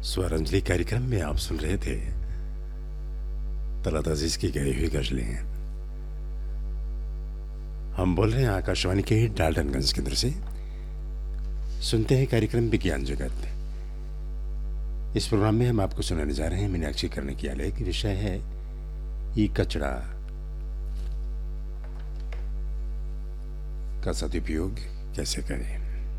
स्वरांजलि कार्यक्रम में आप सुन रहे थे तलत अजीज की गाई हुई गजलें। हम बोल रहे हैं आकाशवाणी के डाल्टनगंज केंद्र से। सुनते हैं कार्यक्रम विज्ञान जगत। इस प्रोग्राम में हम आपको सुनाने जा रहे हैं मीनाक्षी करने की आलय की विषय है ई कचरा का सदुपयोग कैसे करें।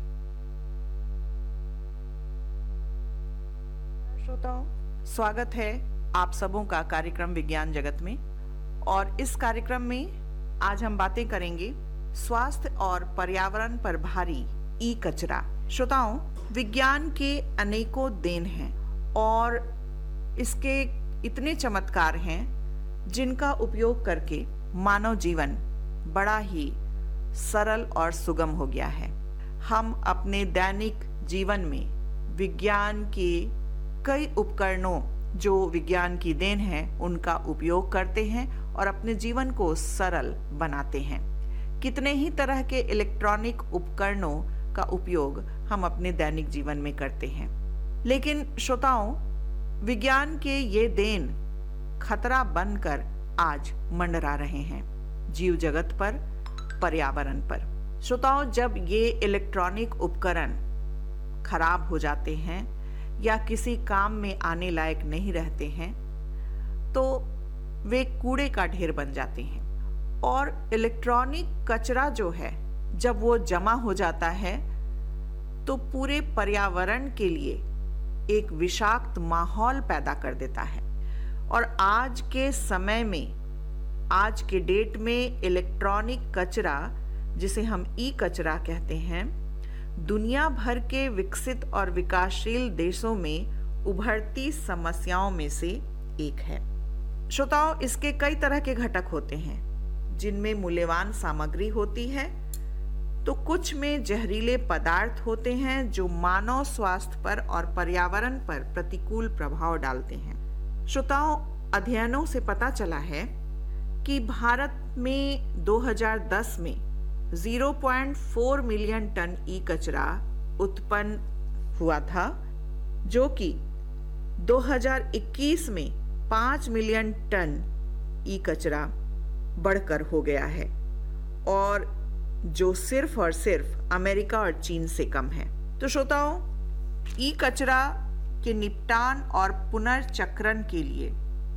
श्रोताओं, स्वागत है आप सबों का कार्यक्रम विज्ञान जगत में। और इस कार्यक्रम में आज हम बातें करेंगे स्वास्थ्य और पर्यावरण पर भारी ई कचरा। श्रोताओं, विज्ञान के अनेकों देन हैं और इसके इतने चमत्कार हैं जिनका उपयोग करके मानव जीवन बड़ा ही सरल और सुगम हो गया है। हम अपने दैनिक जीवन में विज्ञान के कई उपकरणों जो विज्ञान की देन है उनका उपयोग करते हैं और अपने जीवन को सरल बनाते हैं। कितने ही तरह के इलेक्ट्रॉनिक उपकरणों का उपयोग हम अपने दैनिक जीवन में करते हैं, लेकिन श्रोताओं, विज्ञान के ये देन खतरा बनकर आज मंडरा रहे हैं जीव जगत पर, पर्यावरण पर। श्रोताओं, जब ये इलेक्ट्रॉनिक उपकरण खराब हो जाते हैं या किसी काम में आने लायक नहीं रहते हैं तो वे कूड़े का ढेर बन जाते हैं। और इलेक्ट्रॉनिक कचरा जो है जब वो जमा हो जाता है तो पूरे पर्यावरण के लिए एक विषाक्त माहौल पैदा कर देता है। और आज के समय में, आज के डेट में इलेक्ट्रॉनिक कचरा, जिसे हम ई कचरा कहते हैं, दुनिया भर के विकसित और विकासशील देशों में उभरती समस्याओं में से एक है। श्रोताओं, इसके कई तरह के घटक होते हैं जिनमें मूल्यवान सामग्री होती है तो कुछ में जहरीले पदार्थ होते हैं जो मानव स्वास्थ्य पर और पर्यावरण पर प्रतिकूल प्रभाव डालते हैं। श्रोताओं, अध्ययनों से पता चला है कि भारत में 2010 में 0.4 मिलियन टन ई कचरा उत्पन्न हुआ था, जो कि 2021 में 5 मिलियन टन ई कचरा बढ़कर हो गया है, और जो सिर्फ और सिर्फ अमेरिका और चीन से कम है। तो श्रोताओं, ई कचरा के निपटान और पुनर्चक्रण के लिए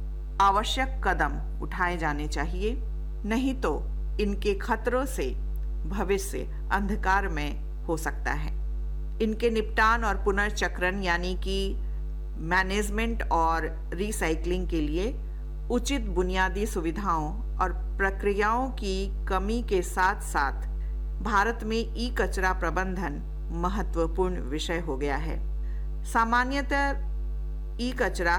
आवश्यक कदम उठाए जाने चाहिए, नहीं तो इनके खतरों से भविष्य अंधकार में हो सकता है। इनके निपटान और पुनर्चक्रण यानी कि मैनेजमेंट और रिसाइकलिंग के लिए उचित बुनियादी सुविधाओं और प्रक्रियाओं की कमी के साथ साथ भारत में ई कचरा प्रबंधन महत्वपूर्ण विषय हो गया है। सामान्यतः ई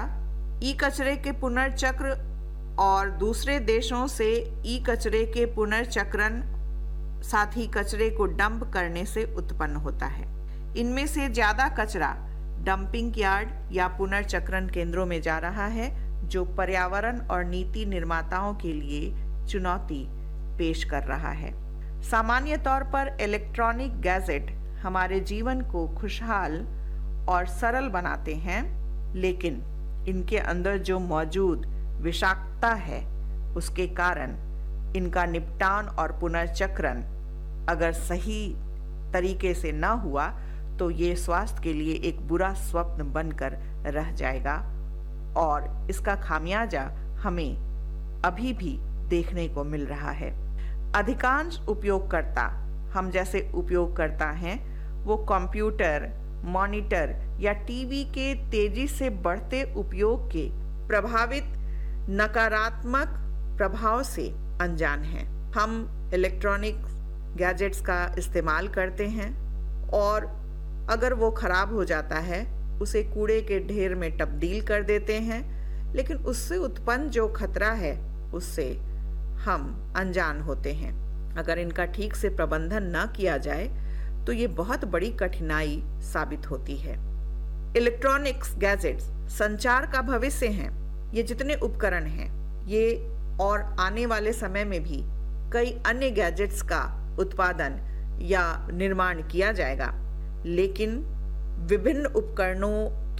कचरे के पुनर्चक्र और दूसरे देशों से ई कचरे के पुनर्चक्रण, साथ ही कचरे को डंप करने से उत्पन्न होता है। इनमें से ज्यादा कचरा डंपिंग यार्ड या पुनर्चक्रण केंद्रों में जा रहा है, जो पर्यावरण और नीति निर्माताओं के लिए चुनौती पेश कर रहा है। सामान्य तौर पर इलेक्ट्रॉनिक गैजेट हमारे जीवन को खुशहाल और सरल बनाते हैं, लेकिन इनके अंदर जो मौजूद विषाक्तता है उसके कारण इनका निपटान और पुनर्चक्रण अगर सही तरीके से ना हुआ तो ये स्वास्थ्य के लिए एक बुरा स्वप्न बनकर रह जाएगा, और इसका खामियाजा हमें अभी भी देखने को मिल रहा है। अधिकांश उपयोगकर्ता, हम जैसे उपयोगकर्ता हैं, वो कंप्यूटर, मॉनिटर या टीवी के तेजी से बढ़ते उपयोग के प्रभावित नकारात्मक प्रभाव से अनजान हैं। हम इलेक्ट्रॉनिक गैजेट्स का इस्तेमाल करते हैं और अगर वो खराब हो जाता है उसे कूड़े के ढेर में तब्दील कर देते हैं, लेकिन उससे उत्पन्न जो खतरा है उससे हम अनजान होते हैं। अगर इनका ठीक से प्रबंधन न किया जाए तो ये बहुत बड़ी कठिनाई साबित होती है। इलेक्ट्रॉनिक्स गैजेट्स संचार का भविष्य हैं। ये जितने उपकरण हैं, ये और आने वाले समय में भी कई अन्य गैजेट्स का उत्पादन या निर्माण किया जाएगा, लेकिन विभिन्न उपकरणों